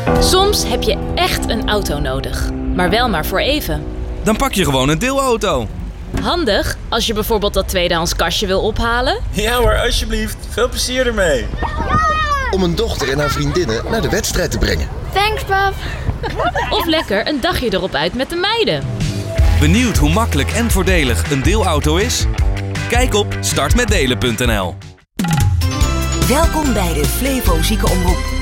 Soms heb je echt een auto nodig, maar wel maar voor even. Dan pak je gewoon een deelauto. Handig als je bijvoorbeeld dat tweedehands kastje wil ophalen. Ja hoor, alsjeblieft. Veel plezier ermee. Om een dochter en haar vriendinnen naar de wedstrijd te brengen. Thanks, pap. Of lekker een dagje erop uit met de meiden. Benieuwd hoe makkelijk en voordelig een deelauto is? Kijk op startmetdelen.nl. Welkom bij de Flevo Ziekenomroep.